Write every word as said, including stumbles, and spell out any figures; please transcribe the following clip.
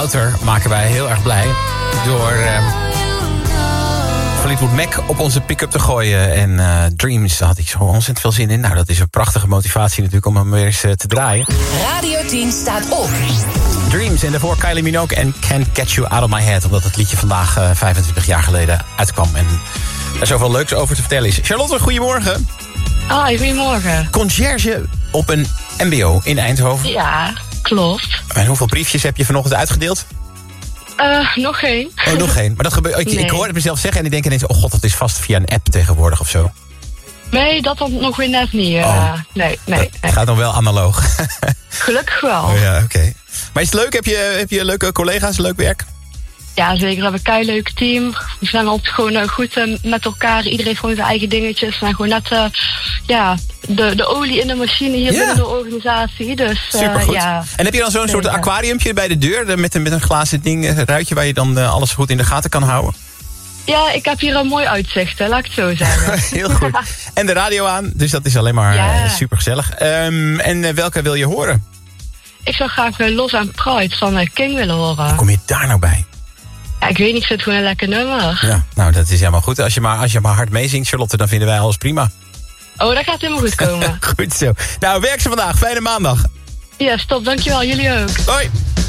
Wouter maken wij heel erg blij. Door uh, Fleetwood Mac op onze pick-up te gooien. En uh, Dreams, daar had ik zo ontzettend veel zin in. Nou, dat is een prachtige motivatie natuurlijk om hem weer eens uh, te draaien. Radio tien staat op. Dreams en daarvoor Kylie Minogue en Can't Catch You Out of My Head. Omdat het liedje vandaag uh, vijfentwintig jaar geleden uitkwam. En er zoveel leuks over te vertellen is. Charlotte, goedemorgen. Hoi, goedemorgen. Conciërge op een M B O in Eindhoven. Ja, klopt. En hoeveel briefjes heb je vanochtend uitgedeeld? Uh, nog geen. Oh, nog geen. Maar dat gebeurt. Ik, Nee. ik hoor het mezelf zeggen en ik denk ineens, oh god, dat is vast via een app tegenwoordig of zo. Nee, dat dan nog weer net niet. Uh, Oh. Nee, nee, Het nee. gaat nog wel analoog. Gelukkig wel. Oh ja, oké. Okay. Maar is het leuk? Heb je, heb je leuke collega's, leuk werk? Ja, zeker. We hebben een keileuk team. We zijn altijd gewoon uh, goed uh, met elkaar. Iedereen heeft gewoon zijn eigen dingetjes. We zijn gewoon net uh, ja, de, de olie in de machine hier Ja. binnen de organisatie. Dus, uh, Supergoed. ja. En heb je dan zo'n soort Zeker. aquariumpje bij de deur de- met een, met een glazen ding, een ruitje waar je dan uh, alles goed in de gaten kan houden? Ja, ik heb hier een mooi uitzicht, hè, laat ik het zo zeggen. Heel goed. En de radio aan, dus dat is alleen maar Ja. uh, super gezellig. Um, en uh, welke wil je horen? Ik zou graag uh, Los and Pride van uh, King willen horen. Kom je daar nou bij? Ja, ik weet niet, ik vind het gewoon een lekker nummer. Ja, nou dat is helemaal goed. Als je maar, als je maar hard meezingt, Charlotte, dan vinden wij alles prima. Oh, dat gaat helemaal goed komen. Goed zo. Nou, werk ze vandaag. Fijne maandag. Ja, stop. Dankjewel. Jullie ook. Hoi.